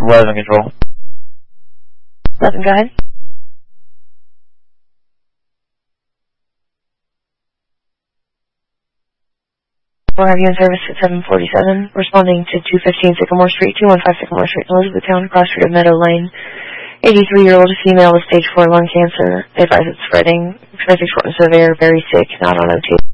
11 control. 11, go ahead. We'll have you in service at 747, responding to 215 Sycamore Street, 215 Sycamore Street, Elizabethtown, cross street of Meadow Lane. 83-year-old female with stage 4 lung cancer. Advised it's spreading. Expected shortness of air, very sick, not on OT.